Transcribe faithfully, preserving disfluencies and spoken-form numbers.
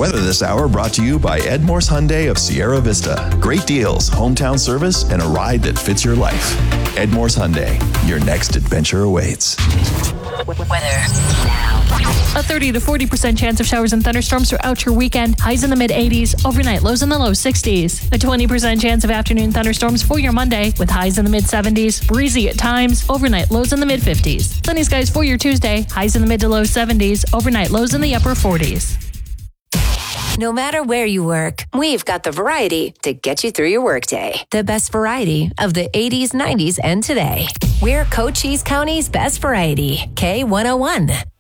Weather this hour brought to you by Edmore's Hyundai of Sierra Vista. Great deals, hometown service, and a ride that fits your life. Edmore's Hyundai, your next adventure awaits. Weather now. A thirty to forty percent chance of showers and thunderstorms throughout your weekend. Highs in the mid eighties. Overnight lows in the low sixties. A twenty percent chance of afternoon thunderstorms for your Monday with highs in the mid seventies. Breezy at times. Overnight lows in the mid fifties. Sunny skies for your Tuesday. Highs in the mid to low seventies. Overnight lows in the upper forties. No matter where you work, we've got the variety to get you through your workday. The best variety of the eighties, nineties, and today. We're Cochise County's best variety. K one oh one.